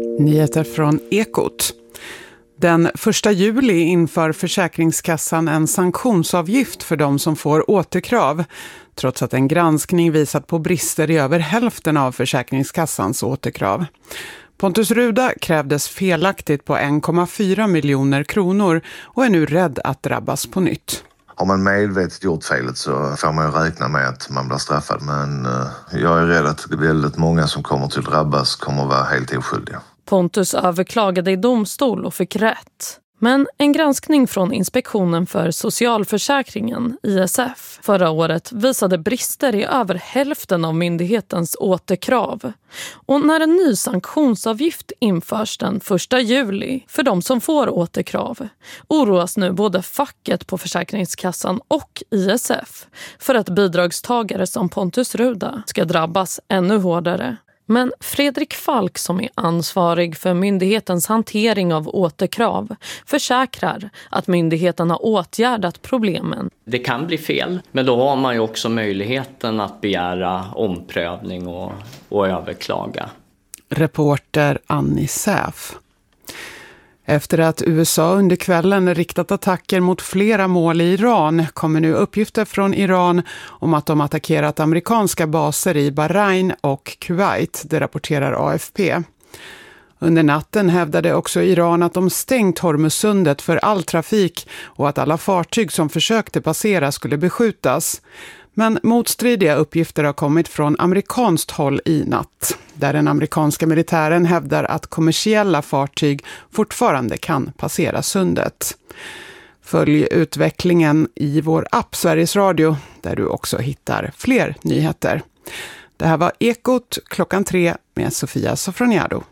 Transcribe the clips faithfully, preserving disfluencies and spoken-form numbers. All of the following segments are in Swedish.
Nyheter från Ekot. Den första juli inför Försäkringskassan en sanktionsavgift för de som får återkrav, trots att en granskning visat på brister i över hälften av Försäkringskassans återkrav. Pontus Ruda krävdes felaktigt på en komma fyra miljoner kronor och är nu rädd att drabbas på nytt. Har man medvetet gjort felet så får man ju räkna med att man blir straffad. Men jag är rädd att väldigt många som kommer till drabbas kommer att vara helt oskyldiga. Pontus överklagade i domstol och fick rätt. Men en granskning från Inspektionen för socialförsäkringen, I S F, förra året visade brister i över hälften av myndighetens återkrav. Och när en ny sanktionsavgift införs den första juli för de som får återkrav oroas nu både facket på Försäkringskassan och I S F för att bidragstagare som Pontus Ruda ska drabbas ännu hårdare. Men Fredrik Falk, som är ansvarig för myndighetens hantering av återkrav, försäkrar att myndigheten har åtgärdat problemen. Det kan bli fel, men då har man ju också möjligheten att begära omprövning och, och överklaga. Reporter Annie Säf. Efter att U S A under kvällen riktat attacker mot flera mål i Iran kommer nu uppgifter från Iran om att de attackerat amerikanska baser i Bahrain och Kuwait, det rapporterar A F P. Under natten hävdade också Iran att de stängt Hormuzsundet för all trafik och att alla fartyg som försökte passera skulle beskjutas. Men motstridiga uppgifter har kommit från amerikanskt håll i natt, där den amerikanska militären hävdar att kommersiella fartyg fortfarande kan passera sundet. Följ utvecklingen i vår app Sveriges Radio, där du också hittar fler nyheter. Det här var Ekot klockan tre med Sofia Sofroniado.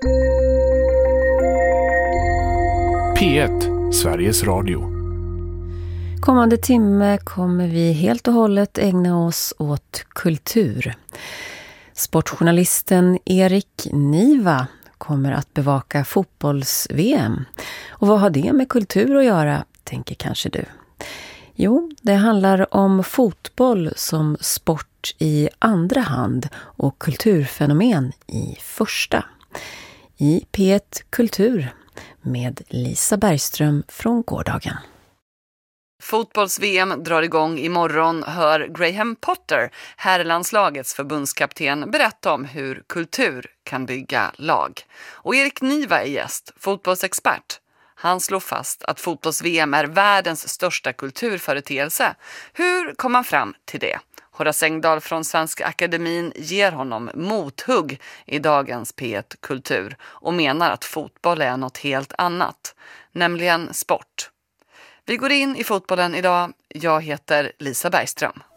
P ett, Sveriges Radio. Kommande timme kommer vi helt och hållet ägna oss åt kultur. Sportjournalisten Erik Niva kommer att bevaka fotbolls-V M. Och vad har det med kultur att göra, tänker kanske du? Jo, det handlar om fotboll som sport i andra hand och kulturfenomen i första. I P ett Kultur med Lisa Bergström från gårdagen. Fotbolls-V M drar igång imorgon, hör Graham Potter, herrlandslagets förbundskapten, berätta om hur kultur kan bygga lag. Och Erik Niva är gäst, fotbollsexpert. Han slår fast att fotbolls-V M är världens största kulturföreteelse. Hur kom man fram till det? Horace Engdahl från Svenska Akademin ger honom mothugg i dagens P ett Kultur och menar att fotboll är något helt annat, nämligen sport. Vi går in i fotbollen idag. Jag heter Lisa Bergström.